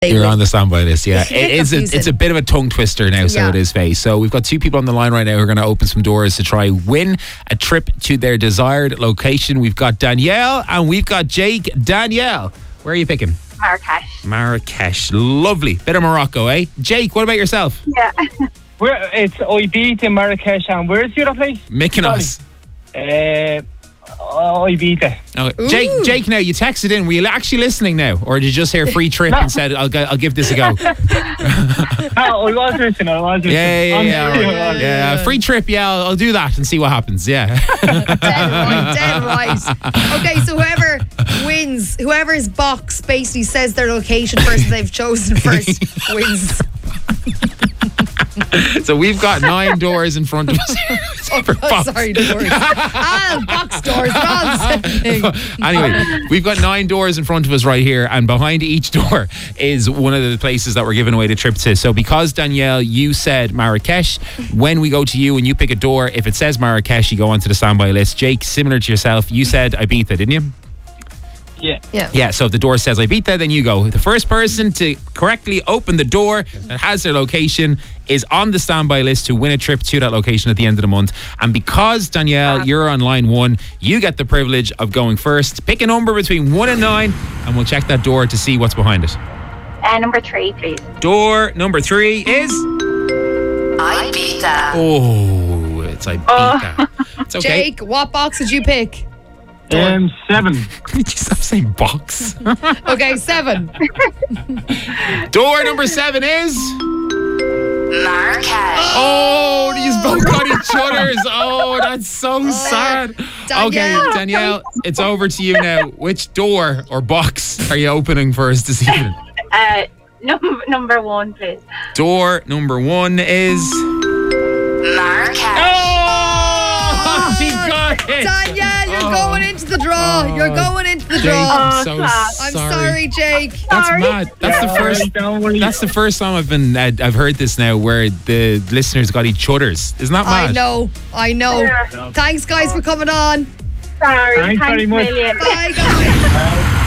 You're on the standby list, yeah. It's It's a bit of a tongue twister now, so it is, Faye. So we've got two people on the line right now who are going to open some doors to try win a trip to their desired location. We've got Danielle and we've got Jake. Danielle, where are you picking? Marrakesh. Lovely. Bit of Morocco, eh? Jake, what about yourself? Yeah. It's Ibiza, Marrakesh, and where's the other place? Mykonos. Ibiza. Oh, Jake, now you texted in. Were you actually listening now, or did you just hear free trip and said, "I'll give this a go"? I was listening. Yeah. Free trip. Yeah, I'll do that and see what happens. Yeah. Dead right. Okay, so whoever wins, whoever's box basically says their location first and they've chosen first wins. So we've got 9 doors in front of us. Sorry, doors. Box doors. Anyway, we've got 9 doors in front of us right here, and behind each door is one of the places that we're giving away the trip to. So because, Danielle, you said Marrakesh, when we go to you and you pick a door, if it says Marrakesh, you go onto the standby list. Jake, similar to yourself, you said Ibiza, didn't you? Yeah, so if the door says Ibiza, then you go. The first person to correctly open the door that has their location is on the standby list to win a trip to that location at the end of the month. And because, Danielle, you're on line 1, you get the privilege of going first. Pick a number between 1 and 9 and we'll check that door to see what's behind it. Number 3, please. Door number 3 is Ibiza. Oh, it's Ibiza. It's okay. Jake, what box did you pick? 7. Did you stop saying box? Okay, 7. Door number 7 is Marrakesh. Oh, these both got each other's. Oh, that's so sad. Okay, Danielle, it's over to you now. Which door or box are you opening for us this evening? Number 1, please. Door number 1 is Marrakesh. Oh, she got it. Danielle, you're going into the draw. You're going into the Jake, draw. I'm so I'm sorry, Jake. That's mad. That's the first time I've heard this now where the listeners got each other's. Isn't that mad? I know. Thanks, guys, for coming on. Sorry. Thanks very much. Million. Bye, guys.